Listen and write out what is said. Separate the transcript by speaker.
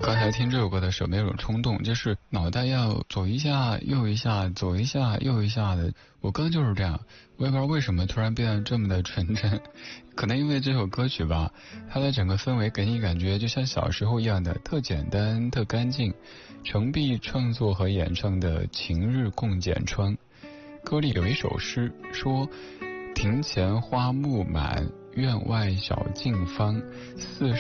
Speaker 1: 刚才听这首歌的时候，没有种冲动，就是脑袋要左一下右一下，左一下右一下的。我刚就是这样，我也不知道为什么突然变得这么的纯真，可能因为这首歌曲吧，它的整个氛围给你感觉就像小时候一样的，特简单、特干净。程璧创作和演唱的《晴日共剪窗》，歌里有一首诗说：庭前花木满，院外小径芳，四